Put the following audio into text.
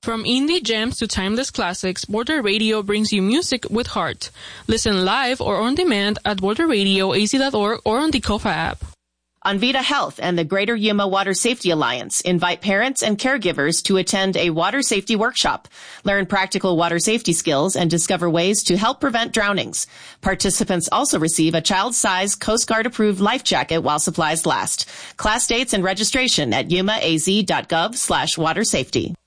From indie gems to timeless classics, Border Radio brings you music with heart. Listen live or on demand at borderradioaz.org or on the Kofa app. Envita Health and the Greater Yuma Water Safety Alliance invite parents and caregivers to attend a water safety workshop. Learn practical water safety skills and discover ways to help prevent drownings. Participants also receive a child-sized Coast Guard-approved life jacket while supplies last. Class dates and registration at yumaaz.gov/watersafety.